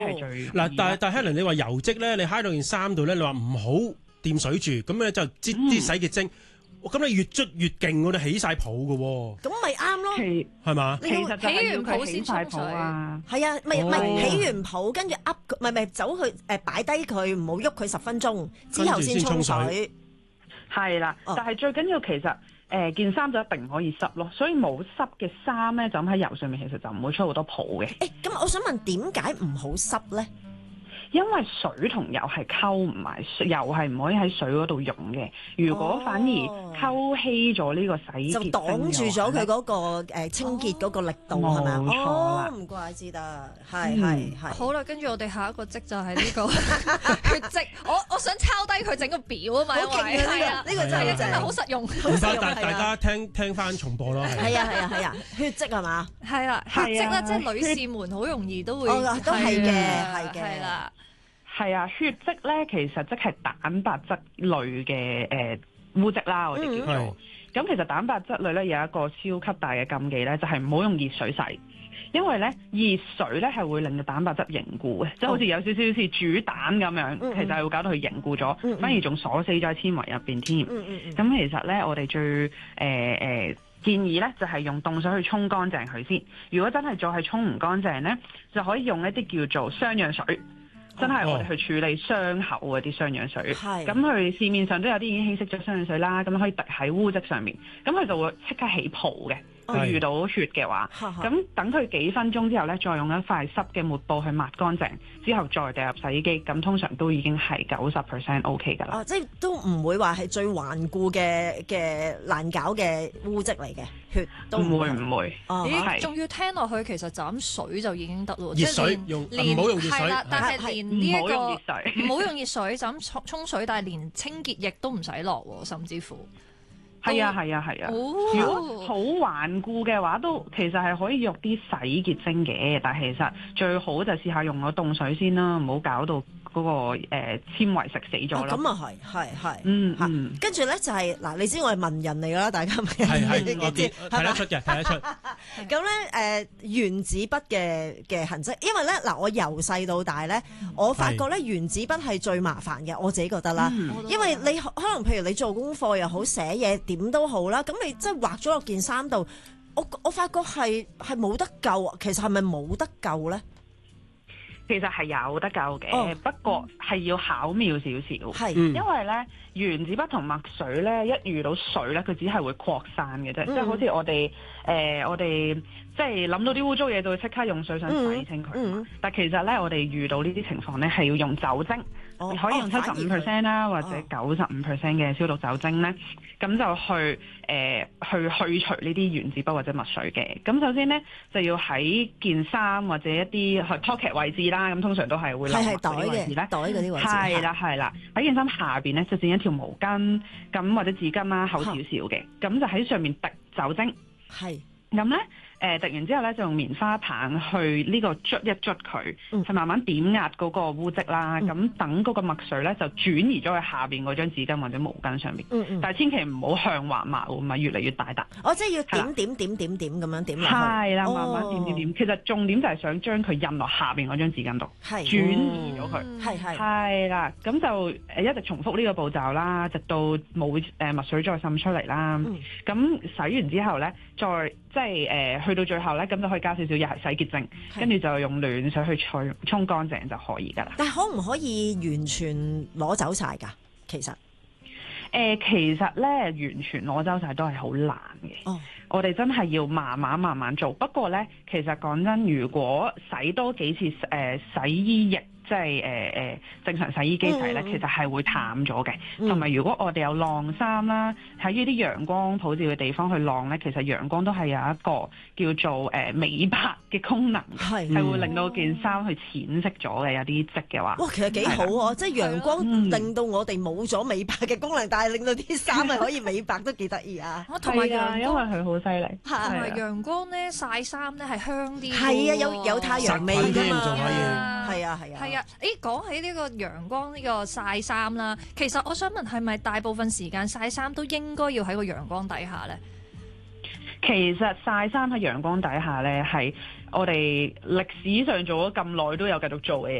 係最嗱，但係 Helen 你話油漬咧，你揩到件衫度咧，你話唔好掂水住，咁咧就擠啲洗潔精。咁你越捽越勁，我哋起晒泡嘅喎。 咁咪啱咯， 係嘛？ 其實就係要佢起晒泡啊。 係啊，咪起完泡，跟住咪走去擺低佢，唔好喐佢10分鐘，之後先沖水。 係啦，但係最緊要其實件衫就一定唔可以濕咯，所以冇濕嘅衫咧，就咁喺油上面，其實就唔會出好多泡嘅。 咁我想問點解唔好濕咧？ 因為水同油係溝唔埋，油係唔可以喺水嗰度溶嘅。如果反而溝稀咗呢個洗潔精，就擋住咗佢嗰個清潔嗰個力度係咪？ 冇錯啦，唔怪之得，係。 好啦，跟住我哋下一個職就係呢個血跡。我想抄低佢整個表啊嘛，因為係啊，呢個真係好實用。 唔該，大家聽翻重播咯。 係啊，血跡係嘛？ 係啦，血跡咧，即係女士們好容易都會都係嘅， 係啦。 係啊，血跡咧其實即係蛋白質類嘅污漬啦，我哋叫做。咁其實蛋白質類咧有一個超級大嘅禁忌咧，就係唔好用熱水洗，因為咧熱水咧係會令到蛋白質凝固嘅，即係好似有少少似煮蛋咁樣，其實係會搞到佢凝固咗，反而仲鎖死咗喺纖維入邊添。咁其實咧，我哋最建議咧就係用凍水去沖乾淨佢先。如果真係再係沖唔乾淨咧，就可以用一啲叫做雙氧水。真係我哋去處理傷口嗰啲雙氧水，咁佢市面上都有啲已經稀釋咗雙氧水啦，咁可以滴喺污漬上面，咁佢就會即刻起泡嘅。佢遇到血嘅話，咁等佢幾分鐘之後咧，再用一塊濕嘅抹布去抹乾淨，之後再掉入洗衣機，咁通常都已經係90% OK 㗎啦。 即係都唔會話係最頑固嘅難搞嘅污漬嚟嘅，血都唔會。 咦，仲要聽落去，其實就咁水就已經得咯， 熱水用唔好用熱水， 係啦，但係連呢一個唔好用熱水，就咁沖水，但係連清潔液都唔使落喎，甚至乎。 係啊！如果好頑固嘅話，都其實係可以用啲洗潔精嘅，但係其實最好就試下用個凍水先啦，唔好搞到嗰個纖維食死咗咯。 咁啊係，跟住咧就係嗱，你知我係文人嚟㗎啦，大家係我睇得出嘅，睇得出。 咁咧原子筆嘅痕跡，因為咧嗱，我由細到大咧，我發覺咧原子筆係最麻煩嘅，我自己覺得啦，因為你可能譬如你做功課又好，寫嘢點都好啦，咁你即係畫咗落件衫度，我發覺係冇得救，其實係咪冇得救咧？ 其實係有得救嘅，不過係要巧妙少少。因為咧原子筆同墨水咧一遇到水咧，佢只係會擴散嘅啫，即係好似我哋即係諗到啲污糟嘢就會即刻用水想洗清佢。但其實咧我哋遇到呢啲情況咧係要用酒精，可以用75%啦，或者95%嘅消毒酒精咧，咁就去除呢啲原子筆或者墨水嘅。咁首先咧就要喺件衫或者一啲pocket位置啦，咁通常都係會落袋嘅位置咧，袋嗰啲位置係啦，喺件衫下邊咧就剪一條毛巾咁或者紙巾啦，厚少少嘅，咁就喺上面滴酒精。咁咧滴完之後咧就用棉花棒去呢個捽一捽佢，就慢慢點壓嗰個污漬啦。咁等嗰個墨水咧就轉移咗去下邊嗰張紙巾或者毛巾上面。但係千祈唔好向橫抹，咪越嚟越大笪。 即係要點咁樣點落去。 係啦，慢慢點。其實重點就係想將佢印落下邊嗰張紙巾度，轉移咗佢。係啦，咁就一直重複呢個步驟啦，直到冇墨水再滲出嚟啦。咁洗完之後咧，再即係去到最後咧，咁就可以加少少又係洗潔精，跟住就用暖水去沖乾淨就可以㗎啦。 但係可唔可以完全攞走晒㗎？其實咧，完全攞走晒都係好難嘅。我哋真係要慢慢做。不過咧，其實講真，如果洗多幾次洗衣液。即係正常洗衣機洗咧，其實係會淡咗嘅。同埋如果我哋有晾衫啦，喺呢啲陽光普照嘅地方去晾咧，其實陽光都係有一個叫做美白嘅功能，係會令到件衫去淺色咗嘅。有啲漬嘅話， 哇，其實幾好喎！即係陽光令到我哋冇咗美白嘅功能，但係令到啲衫係可以美白，都幾得意啊！ 同埋陽光， 因為佢好犀利。 同埋陽光咧曬衫咧係香啲。 係啊，有太陽味㗎嘛。係啊。 講起呢個陽光呢個曬衫啦，其實我想問係咪大部分時間曬衫都應該要喺個陽光底下呢？ 其實曬衫喺陽光底下咧係我哋歷史上做咗咁耐都有繼續做嘅